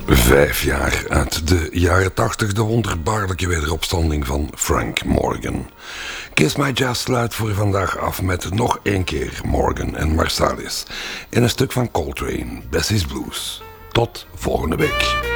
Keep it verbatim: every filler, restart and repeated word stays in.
Vijf jaar uit de jaren tachtig, de wonderbaarlijke wederopstanding van Frank Morgan. Kiss My Jazz sluit voor vandaag af met nog één keer Morgan en Marsalis in een stuk van Coltrane, Bessie's Blues. Tot volgende week.